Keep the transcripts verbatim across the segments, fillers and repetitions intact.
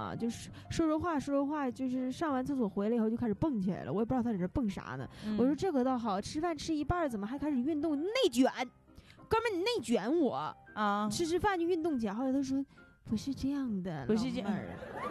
嘛，就是说说话说说话，就是上完厕所回来以后就开始蹦起来了，我也不知道他在这蹦啥呢、嗯、我说这个倒好，吃饭吃一半怎么还开始运动，内卷，哥们你内卷我啊，吃吃饭就运动起来。后来他说不是这样的， 不是这样，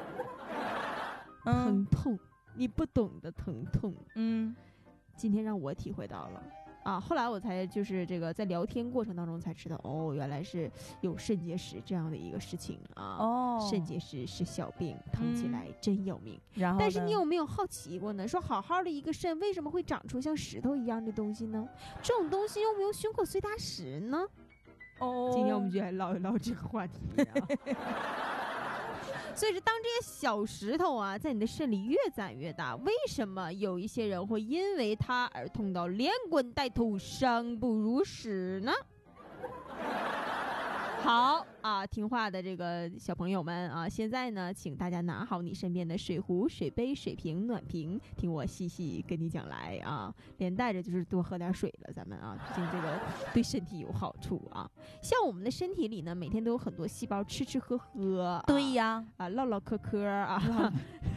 疼痛、嗯、你不懂得疼痛。 嗯， 今天让我体会到了啊，后来我才就是这个在聊天过程当中才知道，哦，原来是有肾结石这样的一个事情啊。 哦， 肾结石是小病，疼起来真要命。 嗯、然后， 但是你有没有好奇过呢？说好好的一个肾，为什么会长出像石头一样的东西呢？这种东西有没有胸口碎大石呢？ 哦， 今天我们就来唠一唠这个话题啊。所以说当这些小石头啊在你的肾里越攒越大，为什么有一些人会因为它而痛到连滚带吐生不如死呢？好啊，听话的这个小朋友们啊，现在呢请大家拿好你身边的水壶、水杯、水瓶、暖瓶，听我细细跟你讲来啊，连带着就是多喝点水了，咱们啊，毕竟这个对身体有好处啊。像我们的身体里呢，每天都有很多细胞吃吃喝喝、啊、 对呀， 啊唠唠嗑嗑啊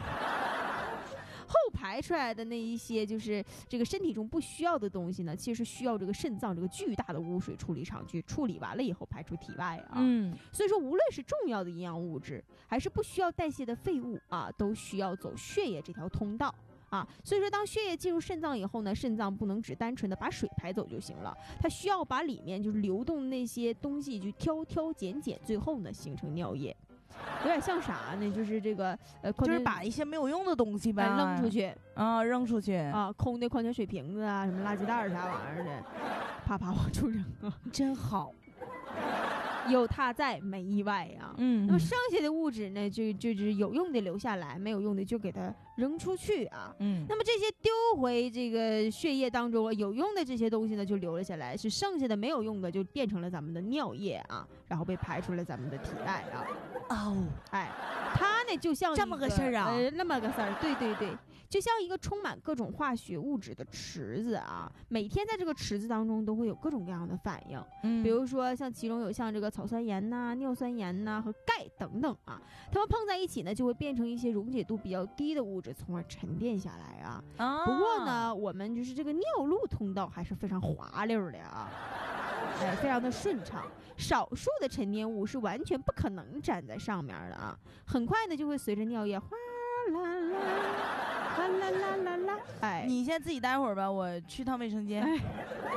后排出来的那一些就是这个身体中不需要的东西呢，其实是需要这个肾脏这个巨大的污水处理厂去处理完了以后排出体外啊。 嗯， 所以说无论是重要的营养物质还是不需要代谢的废物啊，都需要走血液这条通道啊。所以说当血液进入肾脏以后呢，肾脏不能只单纯的把水排走就行了，它需要把里面就是流动那些东西去挑挑拣拣，最后呢形成尿液。有点像啥呢？就是这个呃， 就是把一些没有用的东西呗扔出去啊，扔出去啊，空的矿泉水瓶子啊，什么垃圾袋啥玩意儿的，啪啪往出扔啊， 真好。 有它在没意外啊。 嗯， 那么剩下的物质呢，就就是有用的留下来，没有用的就给它扔出去啊。 嗯， 那么这些丢回这个血液当中，有用的这些东西呢就留了下来，是剩下的没有用的就变成了咱们的尿液啊，然后被排出了咱们的体外啊。 哦， 哎，它呢就像这么个事儿啊， 呃，那么个事儿，对对对，就像一个充满各种化学物质的池子啊，每天在这个池子当中都会有各种各样的反应， 嗯， 比如说像其中有像这个草酸盐呐、啊、尿酸盐呐、啊、和钙等等啊，它们碰在一起呢，就会变成一些溶解度比较低的物质，从而沉淀下来啊。 啊， 不过呢，我们就是这个尿路通道还是非常滑溜的啊。哎，非常的顺畅，少数的沉淀物是完全不可能粘在上面的啊，很快呢就会随着尿液哗啦啦哗啦啦啦啦。哎， 你先自己待会儿吧，我去趟卫生间。 哎，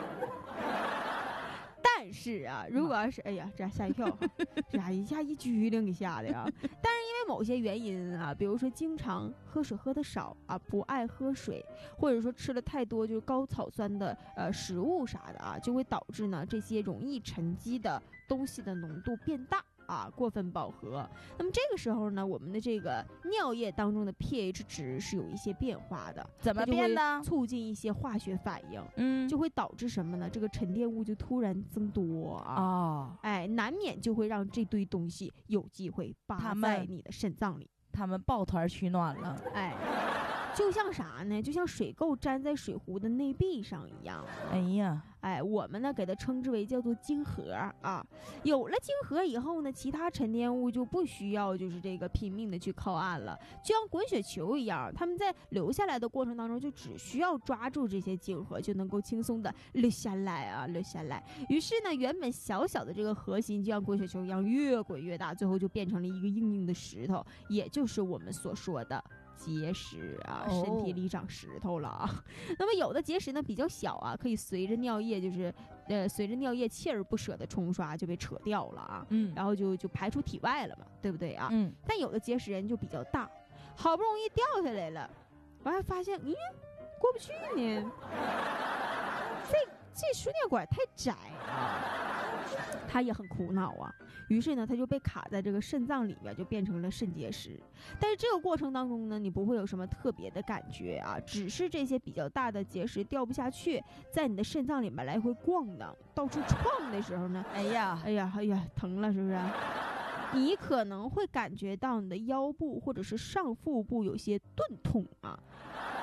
但是啊，如果要是哎呀，这吓一跳，这一下一激灵给吓的啊！但是因为某些原因啊，比如说经常喝水喝的少啊，不爱喝水，或者说吃了太多就是高草酸的呃食物啥的啊，就会导致呢这些容易沉积的东西的浓度变大。啊，过分饱和。那么这个时候呢，我们的这个尿液当中的 pH 值是有一些变化的。 怎么变的？ 促进一些化学反应， 嗯， 就会导致什么呢？这个沉淀物就突然增多啊， 哦， 哎，难免就会让这堆东西有机会扒在你的肾脏里， 他们抱团取暖了， 哎。就像啥呢？就像水垢粘在水壶的内壁上一样。 哎呀， 哎，我们呢给它称之为叫做晶核啊。有了晶核以后呢，其他沉淀物就不需要就是这个拼命的去靠岸了，就像滚雪球一样，它们在流下来的过程当中就只需要抓住这些晶核，就能够轻松的流下来啊，流下来。于是呢，原本小小的这个核心就像滚雪球一样越滚越大，最后就变成了一个硬硬的石头，也就是我们所说的结石啊，身体里长石头了啊。Oh. 那么有的结石呢比较小啊，可以随着尿液就是呃随着尿液锲而不舍的冲刷就被扯掉了啊， 嗯， 然后就就排出体外了嘛，对不对啊？ 嗯。 但有的结石人就比较大，好不容易掉下来了，完还发现嗯过不去呢，这这输尿管太窄啊。他也很苦恼啊，于是呢，他就被卡在这个肾脏里面，就变成了肾结石。但是这个过程当中呢，你不会有什么特别的感觉啊，只是这些比较大的结石掉不下去，在你的肾脏里面来回逛荡，到处撞的时候呢， 哎呀， 哎呀，哎呀，疼了，是不是？你可能会感觉到你的腰部或者是上腹部有些钝痛啊。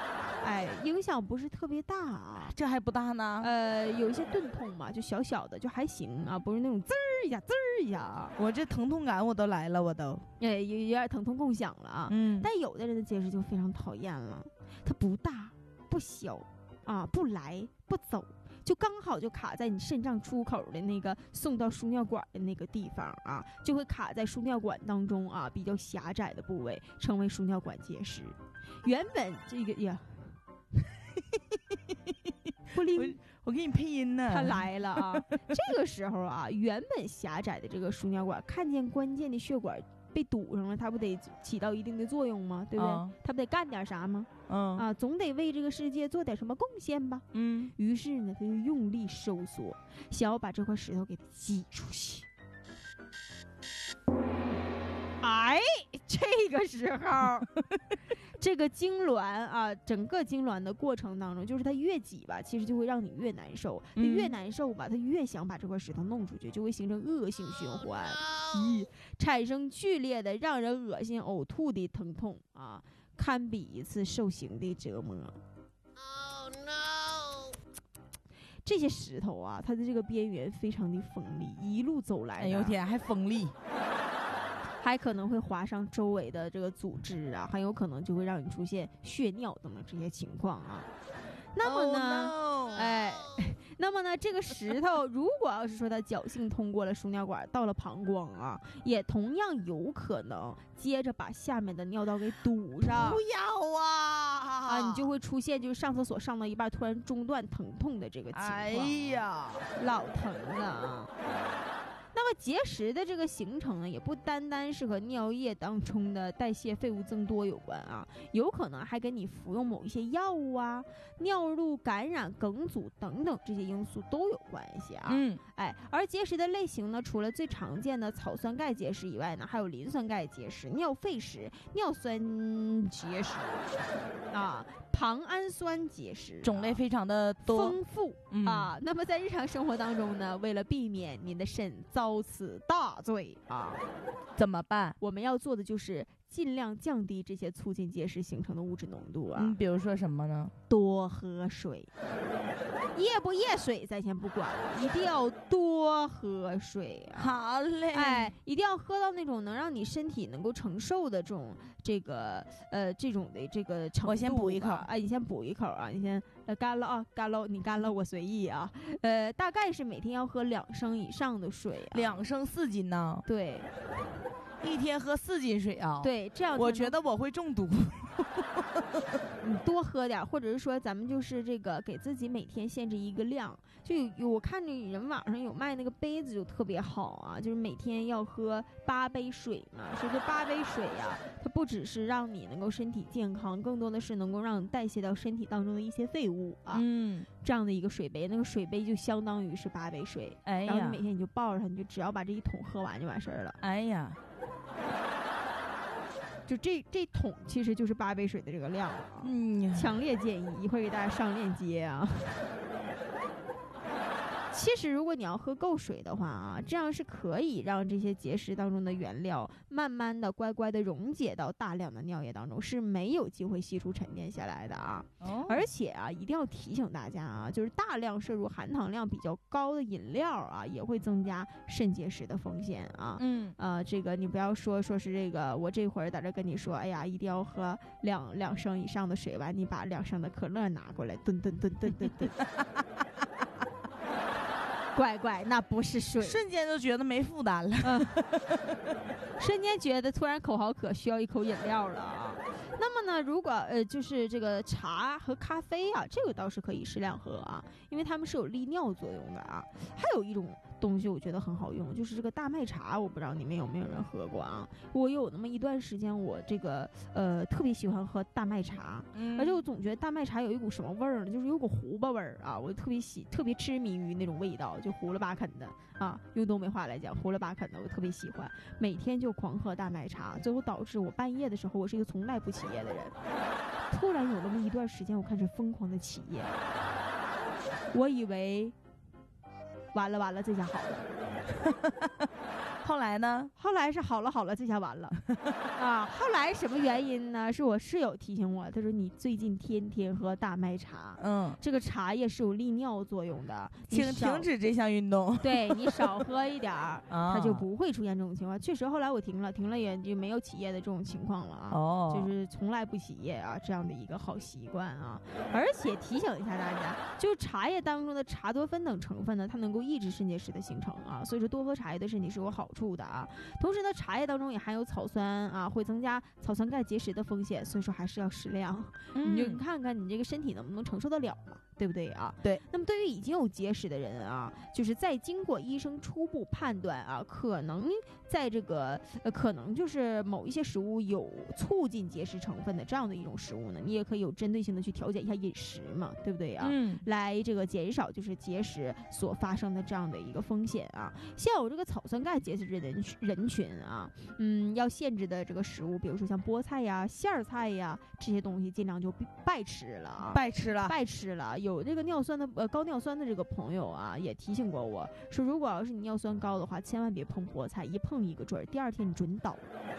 哎，影响不是特别大啊， 这还不大呢。 呃，有一些钝痛嘛，就小小的，就还行啊，不是那种滋儿一下滋儿一下啊。 我这疼痛感我都来了，我都哎，有有点疼痛共享了啊。 嗯， 但有的人的结石就非常讨厌了，它不大不小啊，不来不走。就刚好就卡在你肾脏出口的那个送到输尿管的那个地方啊，就会卡在输尿管当中啊比较狭窄的部位，成为输尿管结石。原本这个呀，不灵， 我我给你配音呢。 他来了啊！这个时候啊，原本狭窄的这个输尿管，看见关键的血管被堵上了，它不得起到一定的作用吗？对不对？ 嗯、 它不得干点啥吗？ 嗯啊，总得为这个世界做点什么贡献吧。 嗯， 于是呢，他就用力收缩，想要把这块石头给它挤出去。哎，这个时候，这个痉挛啊，整个痉挛的过程当中，就是它越挤吧，其实就会让你越难受。它越难受吧，它越想把这块石头弄出去，就会形成恶性循环，咦，产生剧烈的让人恶心呕吐的疼痛啊，堪比一次受刑的折磨。Oh no！ 这些石头啊，它的这个边缘非常的锋利，一路走来， 哎呦天，还锋利。 还可能会划伤周围的这个组织啊，很有可能就会让你出现血尿等等这些情况啊。那么呢， oh, no. 哎，那么呢，这个石头如果要是说它侥幸通过了输尿管，到了膀胱啊，也同样有可能接着把下面的尿道给堵上。 不要啊！ 啊，你就会出现就是上厕所上到一半突然中断疼痛的这个情况。 哎呀， 老疼了啊！那么结石的这个形成呢，也不单单是和尿液当中的代谢废物增多有关啊，有可能还跟你服用某一些药物啊、尿路感染、梗阻等等这些因素都有关系啊。 嗯， 哎，而结石的类型呢，除了最常见的草酸钙结石以外呢，还有磷酸钙结石、尿废石、尿酸结石啊。旁氨酸结石、啊、 种类非常的多丰富、嗯、啊。那么在日常生活当中呢，为了避免您的肾遭此大罪啊， 怎么办？ 我们要做的就是尽量降低这些促进结石形成的物质浓度啊。 嗯，比如说什么呢？ 多喝水，夜不夜水咱先不管了，一定要多喝水啊。 好嘞， 哎，一定要喝到那种能让你身体能够承受的这种这个呃这种的这个程度。 我先补一口， 哎，你先补一口啊，你先呃干了啊，干了，你干了我随意啊。呃，大概是每天要喝两升以上的水、啊， 两升四斤呢？ 对。 一天喝四斤水啊？ 对，这样我觉得我会中毒。 你多喝点，或者是说咱们就是这个给自己每天限制一个量。就有有我看着人网上有卖那个杯子就特别好啊，就是每天要喝八杯水嘛。说这八杯水呀、啊，它不只是让你能够身体健康，更多的是能够让你代谢到身体当中的一些废物啊。 嗯， 这样的一个水杯，那个水杯就相当于是八杯水。 哎呀， 然后你每天你就抱着它，你就只要把这一桶喝完就完事儿了。 哎呀。 就这这桶其实就是八杯水的这个量了啊， 嗯， 强烈建议一会儿给大家上链接啊。其实如果你要喝够水的话啊，这样是可以让这些结石当中的原料慢慢的乖乖的溶解到大量的尿液当中，是没有机会析出沉淀下来的啊。 哦、 而且啊，一定要提醒大家啊，就是大量摄入含糖量比较高的饮料啊，也会增加肾结石的风险啊。 嗯， 呃，这个你不要说说是这个，我这会儿在这跟你说，哎呀，一定要喝两两升以上的水吧，你把两升的可乐拿过来，吨吨吨吨吨吨。乖乖，那不是水， 瞬间就觉得没负担了， 嗯、瞬间觉得突然口好渴，需要一口饮料了啊。那么呢，如果呃就是这个茶和咖啡啊，这个倒是可以适量喝啊，因为它们是有利尿作用的啊。还有一种东西我觉得很好用，就是这个大麦茶，我不知道你们有没有人喝过啊？我有那么一段时间，我这个呃特别喜欢喝大麦茶， 嗯、 而且我总觉得大麦茶有一股什么味儿呢？就是有股胡巴味儿啊，我特别喜特别痴迷于那种味道，就胡了巴啃的啊，用东北话来讲，胡了巴啃的，我特别喜欢，每天就狂喝大麦茶，最后导致我半夜的时候，我是一个从来不起夜的人，突然有那么一段时间，我开始疯狂的起夜，我以为完了完了，这下好了。 后来呢？ 后来是好了好了，这下完了啊！后来什么原因呢？是我室友提醒我，他说你最近天天喝大麦茶， 嗯， 这个茶叶是有利尿作用的， 请停止这项运动。 对你少喝一点儿， 啊、 它就不会出现这种情况。确实，后来我停了，停了也就没有起夜的这种情况了啊。 哦， 就是从来不起夜啊，这样的一个好习惯啊。而且提醒一下大家，就茶叶当中的茶多酚等成分呢，它能够抑制肾结石的形成啊，所以说多喝茶叶对身体是有好处的啊。同时呢，茶叶当中也含有草酸啊，会增加草酸钙结石的风险，所以说还是要适量。嗯、你就看看你这个身体能不能承受得了嘛，对不对啊？ 对。 那么对于已经有结石的人啊，就是在经过医生初步判断啊，可能在这个呃，可能就是某一些食物有促进结石成分的这样的一种食物呢，你也可以有针对性的去调节一下饮食嘛，对不对啊？ 嗯， 来这个减少就是结石所发生的这样的一个风险啊。像有这个草酸钙结石的人人群啊，嗯，要限制的这个食物，比如说像菠菜呀、馅儿菜呀这些东西，尽量就拜吃了啊， 拜吃了， 拜吃了。有这个尿酸的呃高尿酸的这个朋友啊，也提醒过我说，如果要是你尿酸高的话，千万别碰菠菜，一碰一个准儿，第二天你准倒。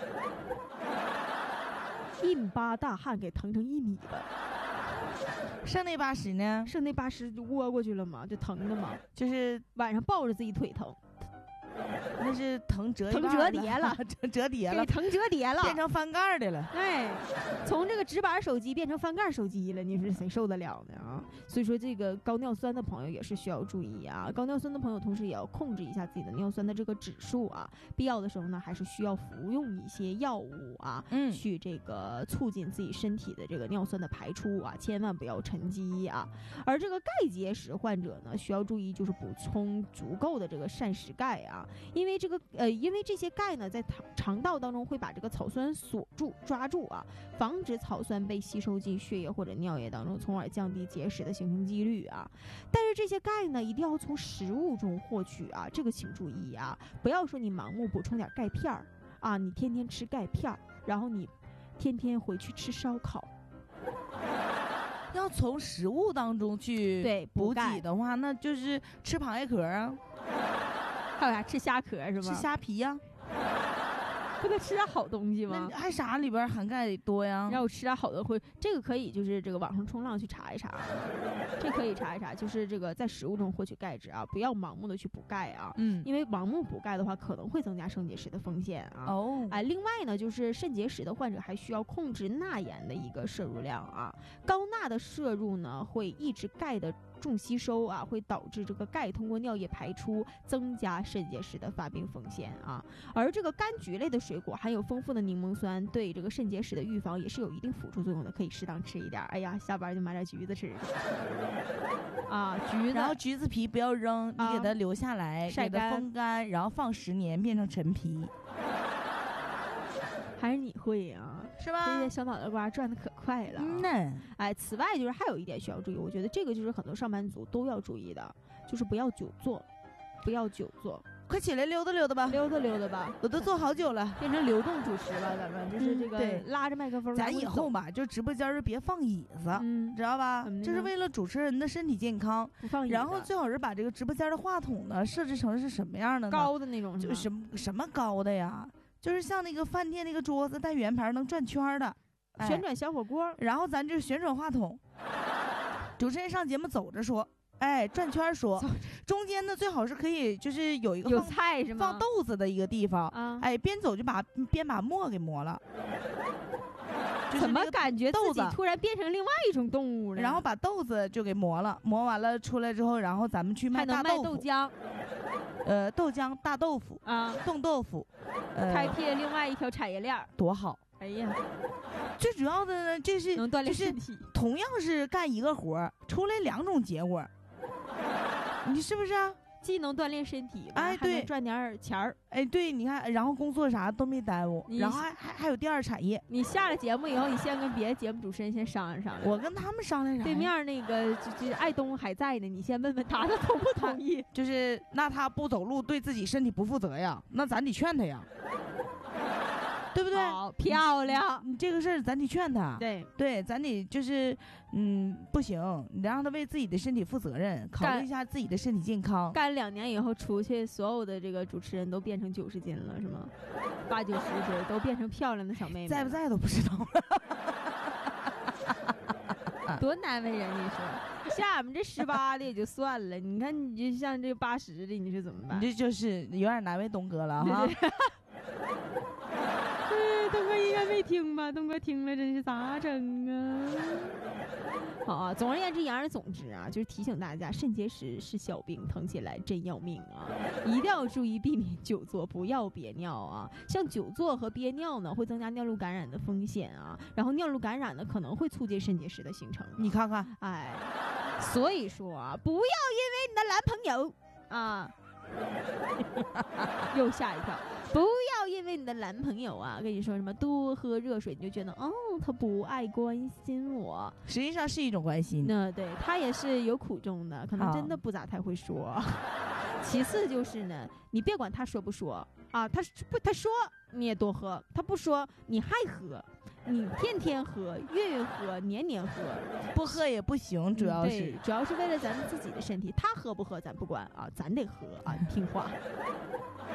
一米八大汉给疼成一米了， 剩那八十呢？ 剩那八十就窝过去了嘛，就疼的嘛， 就是晚上抱着自己腿疼。 那是疼折疼折叠了， 折折叠了， 疼折叠了， 变成翻盖的了。 哎，从这个直板手机变成翻盖手机了，你说谁受得了呢啊？所以说这个高尿酸的朋友也是需要注意啊。高尿酸的朋友同时也要控制一下自己的尿酸的这个指数啊。必要的时候呢，还是需要服用一些药物啊， 嗯， 去这个促进自己身体的这个尿酸的排出啊，千万不要沉积啊。而这个钙结石患者呢，需要注意就是补充足够的这个膳食钙啊。因为这个呃，因为这些钙呢，在肠肠道当中会把这个草酸锁住、抓住啊，防止草酸被吸收进血液或者尿液当中，从而降低结石的形成几率啊。但是这些钙呢，一定要从食物中获取啊，这个请注意啊，不要说你盲目补充点钙片儿啊，你天天吃钙片儿，然后你天天回去吃烧烤。 要从食物当中去对补给的话，那就是吃螃蟹壳啊。 还有啥？吃虾壳是吧？ 吃虾皮呀、 啊，不得吃点好东西吗？ 还啥里边含钙多呀？ 让我吃点好的会，这个可以就是这个网上冲浪去查一查，这可以查一查，就是这个在食物中获取钙质啊，不要盲目的去补钙啊，嗯，因为盲目补钙的话，可能会增加肾结石的风险啊。哦，哎，另外呢，就是肾结石的患者还需要控制钠盐的一个摄入量啊，高钠的摄入呢会抑制钙的重吸收啊，会导致这个钙通过尿液排出，增加肾结石的发病风险啊。而这个柑橘类的水果含有丰富的柠檬酸，对这个肾结石的预防也是有一定辅助作用的，可以适当吃一点。哎呀，下班就买点橘子吃啊，橘子， 然后橘子皮不要扔，你给它留下来， 晒干，给它风干，然后放十年变成陈皮。 还是你会啊， 是吧？ 这些小脑袋瓜转的可快了。 嗯呢， 哎，此外就是还有一点需要注意，我觉得这个就是很多上班族都要注意的，就是不要久坐，不要久坐。 快起来溜达溜达吧， 溜达溜达吧， 我都坐好久了， 变成流动主持了，咱们就是这个拉着麦克风。 咱以后吧，就直播间就别放椅子，嗯，知道吧？这是为了主持人的身体健康。 不放椅子。 然后最好是把这个直播间的话筒呢设置成是什么样的呢？ 高的那种， 就是什么什么高的呀？就是像那个饭店那个桌子带圆盘能转圈的， 哎、旋转小火锅。 然后咱这旋转话筒，主持人上节目走着说。哎，转圈说，中间呢最好是可以，就是有一个有菜是吗？ 放豆子的一个地方啊。哎，边走就把边把沫给磨了。 怎么感觉自己突然变成另外一种动物了？ 然后把豆子就给磨了，磨完了出来之后，然后咱们去卖大豆腐。 还能卖豆浆。 呃，豆浆、大豆腐啊，冻豆腐， 呃、开辟另外一条产业链， 多好！ 哎呀， 最主要的呢，这是能锻炼身体， 同样是干一个活，出来两种结果。你是不是啊？ 既能锻炼身体， 哎，对， 赚点钱儿， 哎，对，你看，然后工作啥都没耽误，然后还还还有第二产业。 你下了节目以后，你先跟别的节目主持人先商量商量。 我跟他们商量啥？ 对面那个就就爱东还在呢，你先问问他，他同不同意？ 就是那他不走路对自己身体不负责呀，那咱得劝他呀。 对不对？ 好漂亮。 你这个事儿咱得劝他， 对对，咱得就是嗯不行，你让他为自己的身体负责任，考虑一下自己的身体健康。 干两年以后出去，所有的这个主持人都变成九十斤了，是吗？八九十岁都变成漂亮的小妹妹， 在不在都不知道了。 多难为人！你说，像俺们这十八的也就算了，你看你就像这八十的，你说怎么办？ 你这就是有点难为东哥了哈。 对，东哥应该没听吧？东哥听了真是咋整啊？好啊，总而言之，言而总之啊，就是提醒大家，肾结石是小病，疼起来真要命啊！一定要注意避免久坐，不要憋尿啊。像久坐和憋尿呢，会增加尿路感染的风险啊。然后尿路感染呢，可能会促进肾结石的形成。 你看看， 哎，所以说啊，不要因为你的男朋友啊，又吓一跳。不要因为你的男朋友啊跟你说什么多喝热水，你就觉得哦他不爱关心我， 实际上是一种关心。 那对他也是有苦衷的，可能真的不咋太会说。其次就是呢，你别管他说不说啊，他不他说你也多喝，他不说你还喝，你天天喝，月月喝，年年喝， 不喝也不行，主要是、 嗯、主要是为了咱们自己的身体，他喝不喝咱不管啊，咱得喝啊，听话。